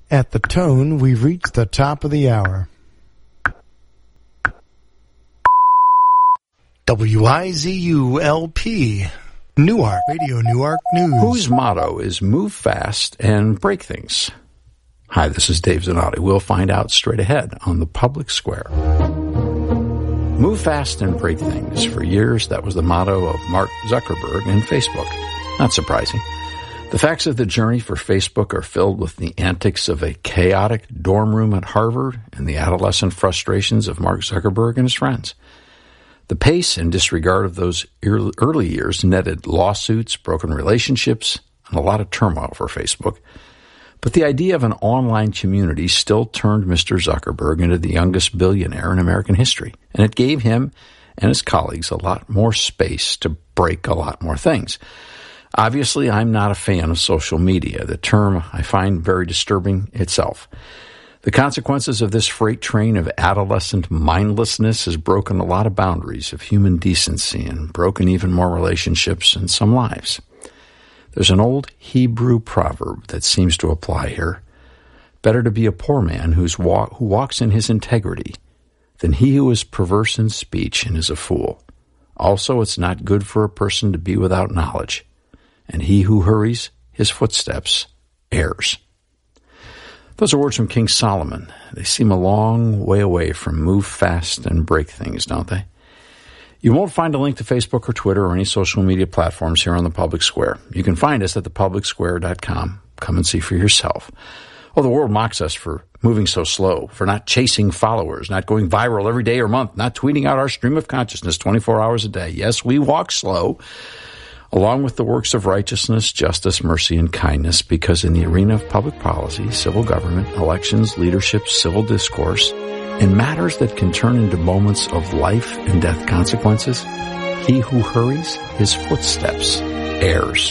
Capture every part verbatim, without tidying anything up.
At the tone, we've reached the top of the hour. W I Z U L P, Newark, Radio Newark News. Whose motto is move fast and break things? Hi, this is Dave Zanotti. We'll find out straight ahead on the Public Square. Move fast and break things. For years, that was the motto of Mark Zuckerberg and Facebook. Not surprising. The facts of the journey for Facebook are filled with the antics of a chaotic dorm room at Harvard and the adolescent frustrations of Mark Zuckerberg and his friends. The pace and disregard of those early years netted lawsuits, broken relationships, and a lot of turmoil for Facebook. But the idea of an online community still turned Mister Zuckerberg into the youngest billionaire in American history, and it gave him and his colleagues a lot more space to break a lot more things. Obviously, I'm not a fan of social media, the term I find very disturbing itself. The consequences of this freight train of adolescent mindlessness has broken a lot of boundaries of human decency and broken even more relationships and some lives. There's an old Hebrew proverb that seems to apply here. Better to be a poor man who's walk, who walks in his integrity than he who is perverse in speech and is a fool. Also, it's not good for a person to be without knowledge, and he who hurries his footsteps errs. Those are words from King Solomon. They seem a long way away from move fast and break things, don't they? You won't find a link to Facebook or Twitter or any social media platforms here on the Public Square. You can find us at the public square dot com. Come and see for yourself. Oh, the world mocks us for moving so slow, for not chasing followers, not going viral every day or month, not tweeting out our stream of consciousness twenty-four hours a day. Yes, we walk slow, along with the works of righteousness, justice, mercy, and kindness, because in the arena of public policy, civil government, elections, leadership, civil discourse, and matters that can turn into moments of life and death consequences, he who hurries his footsteps errs.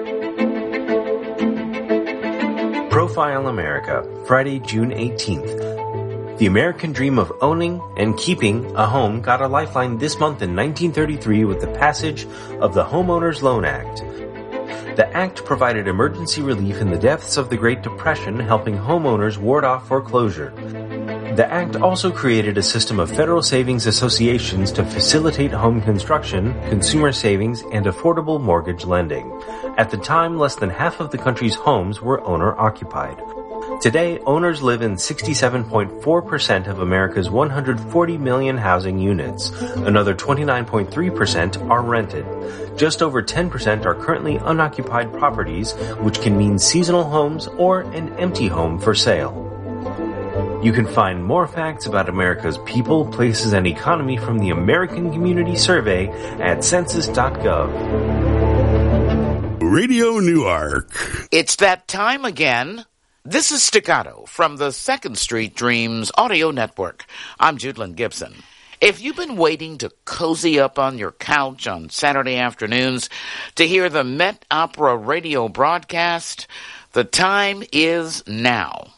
Profile America, Friday, June eighteenth. The American dream of owning and keeping a home got a lifeline this month in nineteen thirty-three with the passage of the Homeowners Loan Act. The act provided emergency relief in the depths of the Great Depression, helping homeowners ward off foreclosure. The act also created a system of federal savings associations to facilitate home construction, consumer savings, and affordable mortgage lending. At the time, less than half of the country's homes were owner-occupied. Today, owners live in sixty-seven point four percent of America's one hundred forty million housing units. Another twenty-nine point three percent are rented. Just over ten percent are currently unoccupied properties, which can mean seasonal homes or an empty home for sale. You can find more facts about America's people, places, and economy from the American Community Survey at census dot gov. Radio Newark. It's that time again. This is Staccato from the Second Street Dreams Audio Network. I'm Judelyn Gibson. If you've been waiting to cozy up on your couch on Saturday afternoons to hear the Met Opera radio broadcast, the time is now.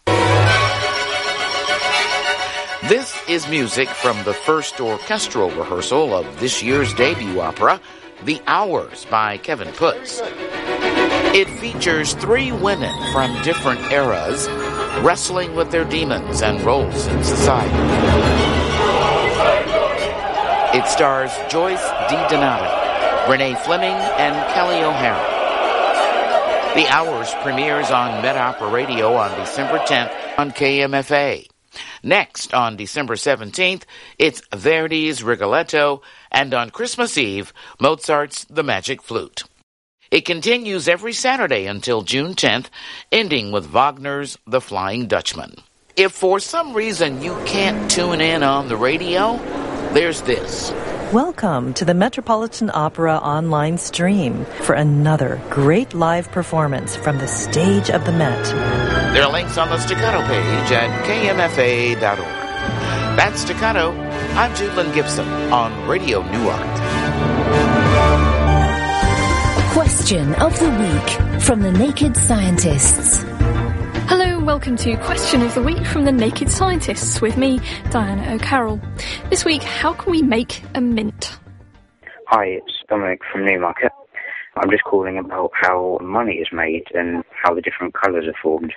This is music from the first orchestral rehearsal of this year's debut opera, The Hours by Kevin Putz. It features three women from different eras wrestling with their demons and roles in society. It stars Joyce DiDonato, Renee Fleming, and Kelly O'Hara. The Hours premieres on Met Opera Radio on December tenth on K M F A. Next, on December seventeenth, it's Verdi's Rigoletto, and on Christmas Eve, Mozart's The Magic Flute. It continues every Saturday until June tenth, ending with Wagner's The Flying Dutchman. If for some reason you can't tune in on the radio, there's this. Welcome to the Metropolitan Opera online stream for another great live performance from the stage of the Met. There are links on the Staccato page at K M F A dot org. That's Staccato. I'm Judelyn Gibson on Radio Newark. Question of the Week from the Naked Scientists. Hello and welcome to Question of the Week from the Naked Scientists with me, Diana O'Carroll. This week, how can we make a mint? Hi, it's Dominic from Newmarket. I'm just calling about how money is made and how the different colours are formed.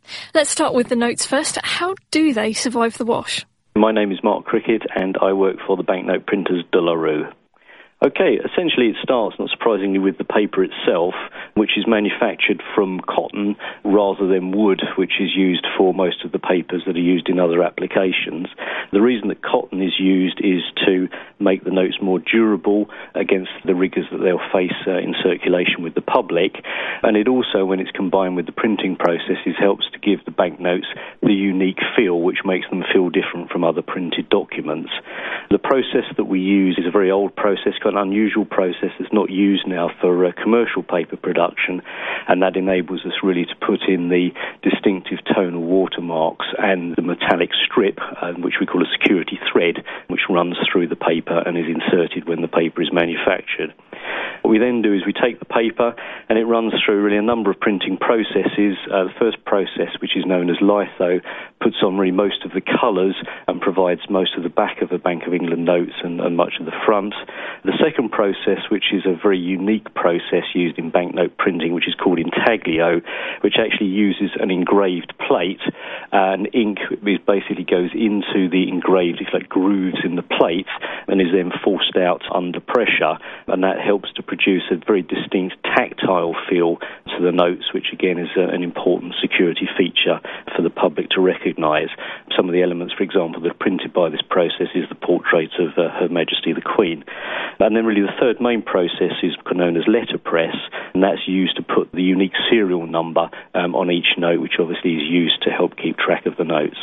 Let's start with the notes first. How do they survive the wash? My name is Mark Cricket and I work for the banknote printers De La Rue. Okay, essentially it starts, not surprisingly, with the paper itself, which is manufactured from cotton rather than wood, which is used for most of the papers that are used in other applications. The reason that cotton is used is to make the notes more durable against the rigours that they'll face uh, in circulation with the public. And it also, when it's combined with the printing processes, helps to give the banknotes the unique feel, which makes them feel different from other printed documents. The process that we use is a very old process, an unusual process that's not used now for uh, commercial paper production, and that enables us really to put in the distinctive tonal watermarks and the metallic strip, uh, which we call a security thread, which runs through the paper and is inserted when the paper is manufactured. What we then do is we take the paper and it runs through really a number of printing processes. Uh, the first process, which is known as litho, puts on really most of the colours and provides most of the back of the Bank of England notes and, and much of the front. The second process, which is a very unique process used in banknote printing, which is called intaglio, which actually uses an engraved plate, and ink is basically goes into the engraved, if like grooves in the plate, and is then forced out under pressure, and that helps to produce a very distinct tactile feel to the notes, which again is a, an important security feature for the public to recognise. Some of the elements, for example, that are printed by this process is the portrait of uh, Her Majesty the Queen. And then really the third main process is known as letterpress, and that's used to put the unique serial number um, on each note, which obviously is used to help keep track of the notes.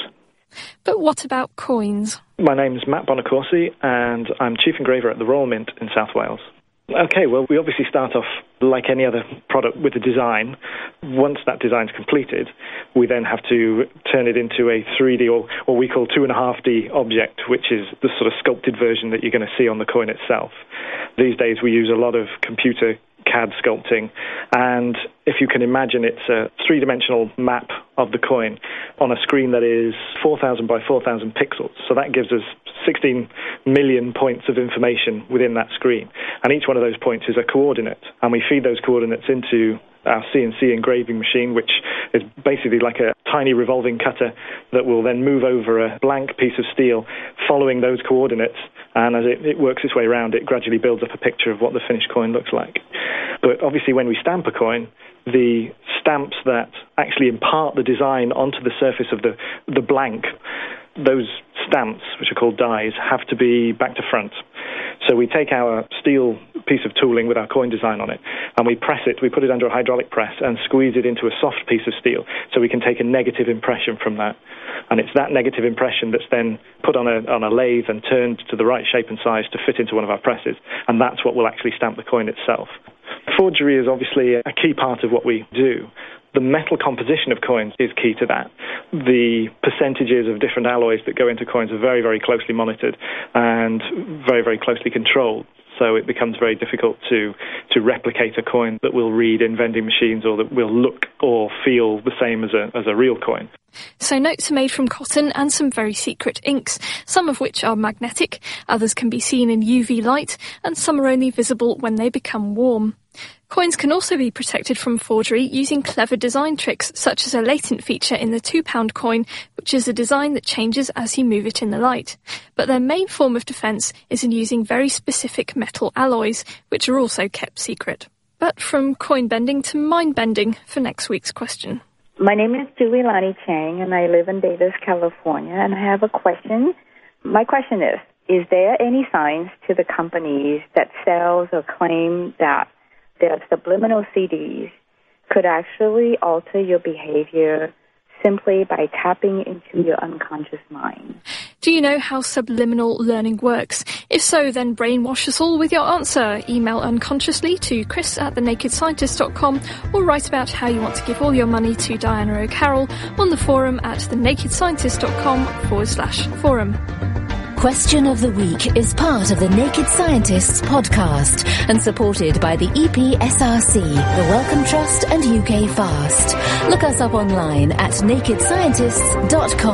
But what about coins? My name is Matt Bonacorsi, and I'm Chief Engraver at the Royal Mint in South Wales. Okay, well, we obviously start off like any other product with a design. Once that design's completed, we then have to turn it into a three D or what we call two and a half D object, which is the sort of sculpted version that you're going to see on the coin itself. These days we use a lot of computer C A D sculpting, and if you can imagine, it's a three-dimensional map of the coin on a screen that is four thousand by four thousand pixels. So that gives us sixteen million points of information within that screen, and each one of those points is a coordinate, and we feed those coordinates into our C N C engraving machine, which is basically like a tiny revolving cutter that will then move over a blank piece of steel following those coordinates, and as it, it works its way around, it gradually builds up a picture of what the finished coin looks like. But obviously when we stamp a coin, the stamps that actually impart the design onto the surface of the, the blank, those stamps, which are called dies, have to be back to front. So we take our steel piece of tooling with our coin design on it, and we press it, we put it under a hydraulic press and squeeze it into a soft piece of steel so we can take a negative impression from that. And it's that negative impression that's then put on a, on a lathe and turned to the right shape and size to fit into one of our presses, and that's what will actually stamp the coin itself. Forgery is obviously a key part of what we do. The metal composition of coins is key to that. The percentages of different alloys that go into coins are very, very closely monitored and very, very closely controlled. So it becomes very difficult to, to replicate a coin that will read in vending machines or that will look or feel the same as a, as a real coin. So notes are made from cotton and some very secret inks, some of which are magnetic, others can be seen in U V light, and some are only visible when they become warm. Coins can also be protected from forgery using clever design tricks, such as a latent feature in the two pound coin, which is a design that changes as you move it in the light. But their main form of defence is in using very specific metal alloys, which are also kept secret. But from coin bending to mind bending for next week's question. My name is Julie Lani Chang, and I live in Davis, California, and I have a question. My question is, is there any signs to the companies that sells or claim that their subliminal C Ds could actually alter your behavior simply by tapping into your unconscious mind? Do you know how subliminal learning works? If so, then brainwash us all with your answer. Email unconsciously to chris at the naked scientist dot com or write about how you want to give all your money to Diana O'Carroll on the forum at thenakedscientist.com forward slash forum. Question of the Week is part of the Naked Scientists podcast and supported by the E P S R C, the Wellcome Trust and U K Fast. Look us up online at naked scientists dot com.